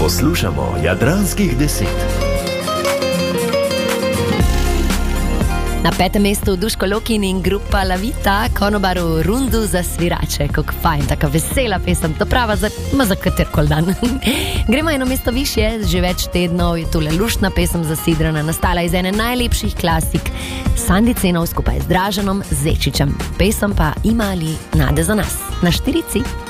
Poslušamo Jadranskih 10. Na 5. mestu Duško Lokin in grupa La Vita, Konobaru rundu za svirače. Kako fajn, taka vesela pesem, to prava za katerkoli dan. Gremo eno mesto višje, že več tednov je tole luštna pesem zasidrana, nastala iz ene najlepših klasik Sandi Cenov skupaj z Draženom Zečičem. Pesem pa Ima li nade za nas? Na 4.